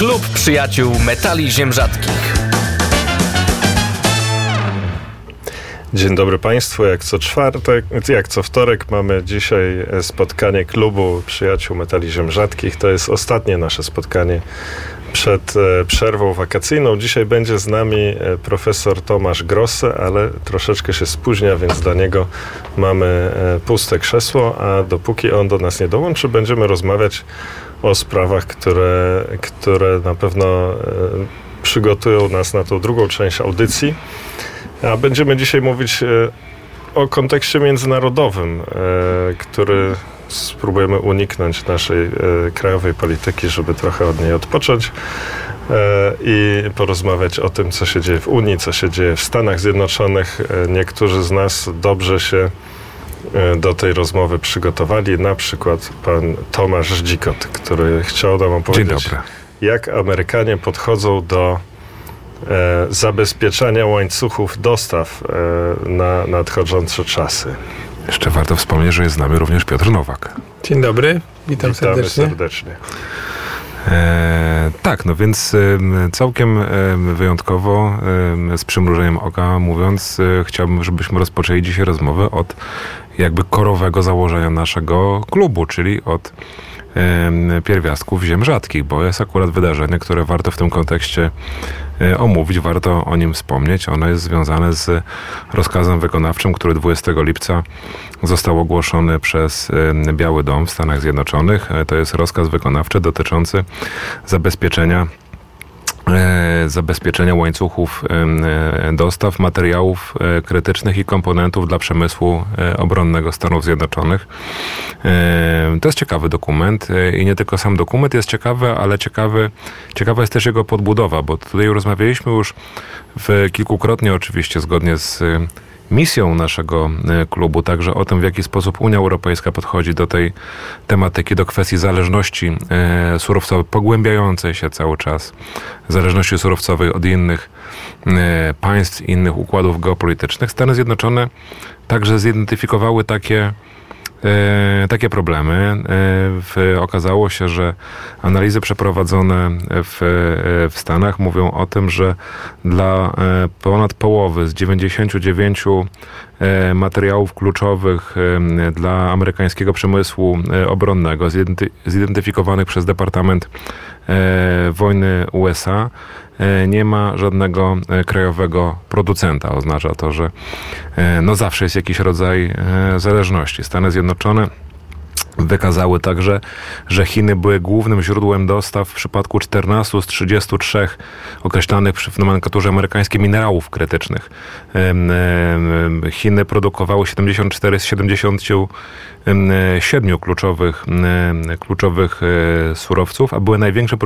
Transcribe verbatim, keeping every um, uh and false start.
Klub Przyjaciół Metali Ziem Rzadkich. Dzień dobry Państwu. Jak co czwartek, jak co wtorek mamy dzisiaj spotkanie Klubu Przyjaciół Metali Ziem Rzadkich. To jest ostatnie nasze spotkanie przed przerwą wakacyjną. Dzisiaj będzie z nami profesor Tomasz Grosse, ale troszeczkę się spóźnia, więc dla niego mamy puste krzesło, a dopóki on do nas nie dołączy, będziemy rozmawiać o sprawach, które, które na pewno przygotują nas na tą drugą część audycji. A będziemy dzisiaj mówić o kontekście międzynarodowym, który spróbujemy uniknąć naszej krajowej polityki, żeby trochę od niej odpocząć i porozmawiać o tym, co się dzieje w Unii, co się dzieje w Stanach Zjednoczonych. Niektórzy z nas dobrze się do tej rozmowy przygotowali, na przykład pan Tomasz Dzikot, który chciał nam opowiedzieć, jak Amerykanie podchodzą do E, zabezpieczania łańcuchów dostaw e, na nadchodzące czasy. Jeszcze warto wspomnieć, że jest z nami również Piotr Nowak. Dzień dobry, witam Witamy serdecznie. serdecznie. E, tak, no więc e, całkiem e, wyjątkowo, e, z przymrużeniem oka mówiąc, e, chciałbym, żebyśmy rozpoczęli dzisiaj rozmowę od jakby korowego założenia naszego klubu, czyli od e, pierwiastków ziem rzadkich, bo jest akurat wydarzenie, które warto w tym kontekście e, omówić, warto o nim wspomnieć. Ono jest związane z rozkazem wykonawczym, który dwudziestego lipca został ogłoszony przez e, Biały Dom w Stanach Zjednoczonych. E, to jest rozkaz wykonawczy dotyczący zabezpieczenia zabezpieczenia łańcuchów dostaw materiałów krytycznych i komponentów dla przemysłu obronnego Stanów Zjednoczonych. To jest ciekawy dokument i nie tylko sam dokument jest ciekawy, ale ciekawy, ciekawa jest też jego podbudowa, bo tutaj rozmawialiśmy już w kilkukrotnie oczywiście zgodnie z misją naszego klubu, także o tym, w jaki sposób Unia Europejska podchodzi do tej tematyki, do kwestii zależności e, surowcowej, pogłębiającej się cały czas, zależności surowcowej od innych e, państw, innych układów geopolitycznych. Stany Zjednoczone także zidentyfikowały takie E, takie problemy. E, w, okazało się, że analizy przeprowadzone w, w Stanach mówią o tym, że dla e, ponad połowy z dziewięćdziesięciu dziewięciu e, materiałów kluczowych e, dla amerykańskiego przemysłu e, obronnego zidenty, zidentyfikowanych przez Departament e, Wojny U S A nie ma żadnego krajowego producenta. Oznacza to, że no zawsze jest jakiś rodzaj zależności. Stany Zjednoczone wykazały także, że Chiny były głównym źródłem dostaw w przypadku czternastu z trzydziestu trzech określanych w nomenklaturze amerykańskiej minerałów krytycznych. Chiny produkowały siedemdziesiąt cztery z siedemdziesięciu siedmiu kluczowych, kluczowych surowców, a były największym